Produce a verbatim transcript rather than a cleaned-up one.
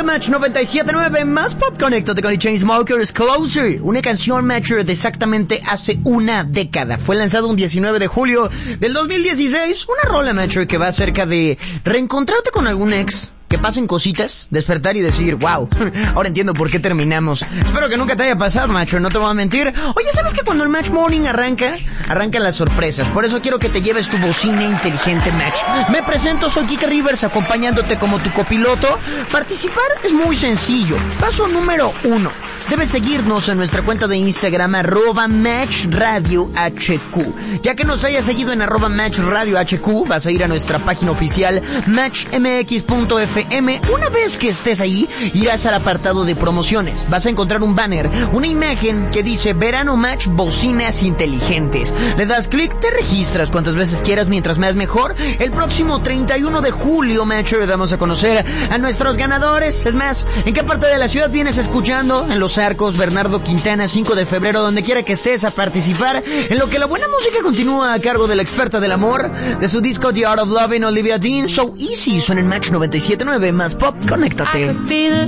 Match noventa y siete punto nueve, más pop. Conéctate con The Chainsmokers, Closer, una canción, Match, de exactamente hace una década. Fue lanzado un diecinueve de julio del dos mil dieciséis. Una rola, Match, que va acerca de reencontrarte con algún ex, que pasen cositas, despertar y decir, wow, ahora entiendo por qué terminamos. Espero que nunca te haya pasado, macho, no te voy a mentir. Oye, ¿sabes que cuando el Match Morning arranca, arrancan las sorpresas? Por eso quiero que te lleves tu bocina inteligente, Match. Me presento, soy Kike Rivers, acompañándote como tu copiloto. Participar es muy sencillo. Paso número uno. Debes seguirnos en nuestra cuenta de Instagram, arroba Match Radio H Q. Ya que nos hayas seguido en arroba Match Radio H Q, vas a ir a nuestra página oficial, match m x punto f m. Una vez que estés ahí, irás al apartado de promociones. Vas a encontrar un banner, una imagen que dice Verano Match Bocinas Inteligentes. Le das clic, te registras cuantas veces quieras, mientras más mejor. El próximo treinta y uno de julio, Match, damos a conocer a nuestros ganadores. Es más, ¿en qué parte de la ciudad vienes escuchando? En Los Arcos, Bernardo Quintana, cinco de febrero, donde quiera que estés, a participar en lo que la buena música continúa a cargo de la experta del amor, de su disco The Art of Loving, Olivia Dean. So Easy, suena en Match noventa y siete punto nueve, más pop. Conéctate.